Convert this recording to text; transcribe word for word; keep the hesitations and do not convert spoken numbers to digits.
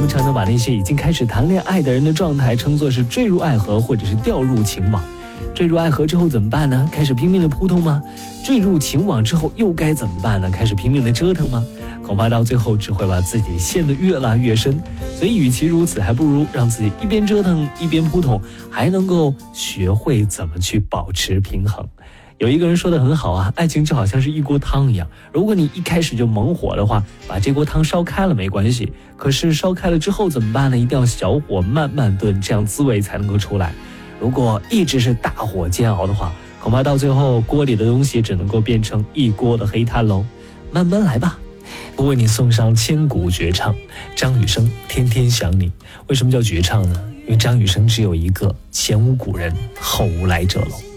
人们常常把那些已经开始谈恋爱的人的状态称作是坠入爱河或者是掉入情网。坠入爱河之后怎么办呢？开始拼命的扑通吗？坠入情网之后又该怎么办呢？开始拼命的折腾吗？恐怕到最后只会把自己陷得越拉越深。所以与其如此，还不如让自己一边折腾一边扑通，还能够学会怎么去保持平衡。有一个人说得很好啊，爱情就好像是一锅汤一样，如果你一开始就猛火的话，把这锅汤烧开了没关系，可是烧开了之后怎么办呢？一定要小火慢慢炖，这样滋味才能够出来。如果一直是大火煎熬的话，恐怕到最后锅里的东西只能够变成一锅的黑炭喽。慢慢来吧。我为你送上千古绝唱，张雨生《天天想你》。为什么叫绝唱呢？因为张雨生只有一个，前无古人，后无来者喽。